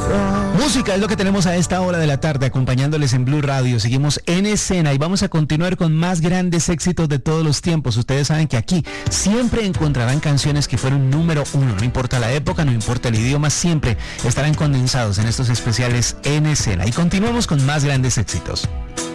Música es lo que tenemos a esta hora de la tarde, acompañándoles en Blue Radio. Seguimos en escena y vamos a continuar con más grandes éxitos de todos los tiempos. Ustedes saben que aquí siempre encontrarán canciones que fueron número uno. No importa la época, no importa el idioma, siempre estarán condensados en estos especiales en escena. Y continuamos con más grandes éxitos.